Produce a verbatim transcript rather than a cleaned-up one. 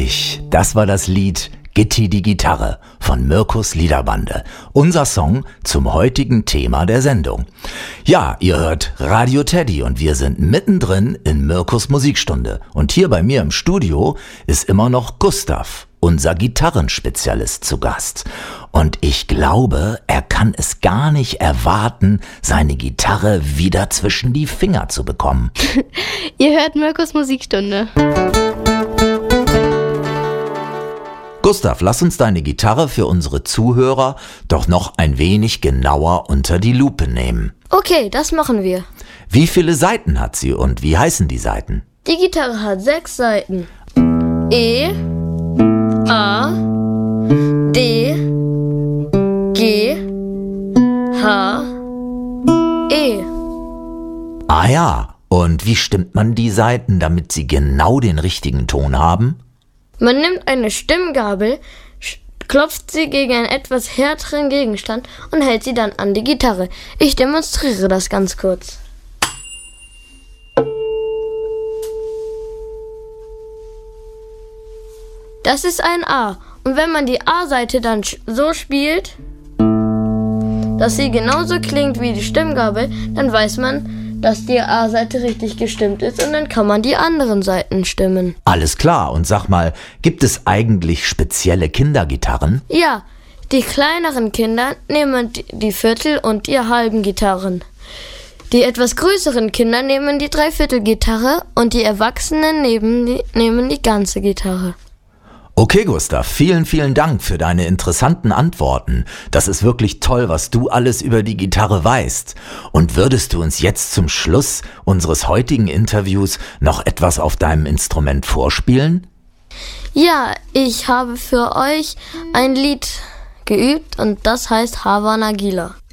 Herrlich, das war das Lied Gitti die Gitarre von Mirkus Liederbande, unser Song zum heutigen Thema der Sendung. Ja, ihr hört Radio Teddy und wir sind mittendrin in Mirkus Musikstunde. Und hier bei mir im Studio ist immer noch Gustav, unser Gitarrenspezialist, zu Gast. Und ich glaube, er kann es gar nicht erwarten, seine Gitarre wieder zwischen die Finger zu bekommen. Ihr hört Mirkus Musikstunde. Gustav, lass uns deine Gitarre für unsere Zuhörer doch noch ein wenig genauer unter die Lupe nehmen. Okay, das machen wir. Wie viele Saiten hat sie und wie heißen die Saiten? Die Gitarre hat sechs Saiten. E, A, D, G, H, E. Ah ja, und wie stimmt man die Saiten, damit sie genau den richtigen Ton haben? Man nimmt eine Stimmgabel, klopft sie gegen einen etwas härteren Gegenstand und hält sie dann an die Gitarre. Ich demonstriere das ganz kurz. Das ist ein A. Und wenn man die A-Seite dann so spielt, dass sie genauso klingt wie die Stimmgabel, dann weiß man, dass die A-Seite richtig gestimmt ist und dann kann man die anderen Seiten stimmen. Alles klar. Und sag mal, gibt es eigentlich spezielle Kindergitarren? Ja, die kleineren Kinder nehmen die Viertel- und die halben Gitarren. Die etwas größeren Kinder nehmen die Dreiviertelgitarre und die Erwachsenen nehmen die, nehmen die ganze Gitarre. Okay, Gustav, vielen, vielen Dank für deine interessanten Antworten. Das ist wirklich toll, was du alles über die Gitarre weißt. Und würdest du uns jetzt zum Schluss unseres heutigen Interviews noch etwas auf deinem Instrument vorspielen? Ja, ich habe für euch ein Lied geübt und das heißt Hava Nagila.